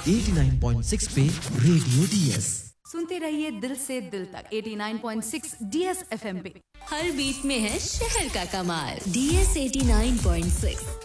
89.6 पे radio DS सुनते रहिए दिल से दिल तक 89.6 डीएस एफएम पे। हर बीट में है शहर का कमाल। डीएस 89.6